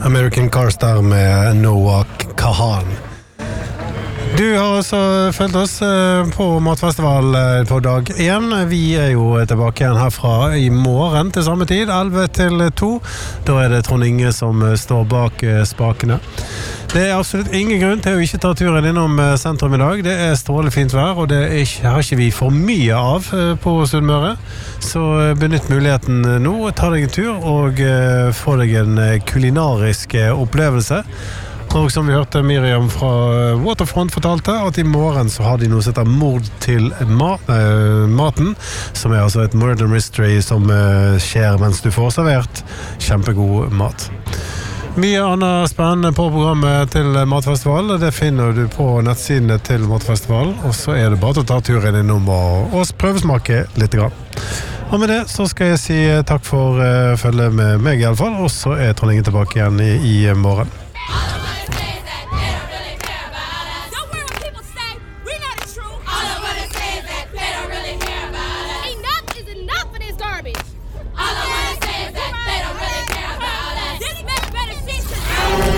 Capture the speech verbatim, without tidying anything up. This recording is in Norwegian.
American Carstar med Noah Kahan. Du har også følt oss på Matfestival på dag én. Vi er jo tilbake igjen herfra i morgen til samme tid, elleve til to. Da er det Trond Inge som står bak spakene. Det er absolutt ingen grunn til å ikke ta turen innom sentrum i dag. Det er strålende fint vær, og det er ikke, har ikke vi for mye av på Sunnmøre. Så benytt muligheten nå, ta deg en tur og få deg en kulinarisk opplevelse. Og som vi hørte Miriam fra Waterfront fortalte, at i morgen så har de noe som heter Mord til ma- uh, maten, som er altså et murder mystery som uh, skjer mens du får servert kjempegod mat. Mye annet spennende på programmet til Matfestival. Det finner du på nettsidene til Matfestival, og så er det bare å ta turen innom og, og prøvesmake litt grann. Og med det så skal jeg si takk for uh, følge med meg i alle fall, og så er Trond Inge tilbake igjen i, i morgen.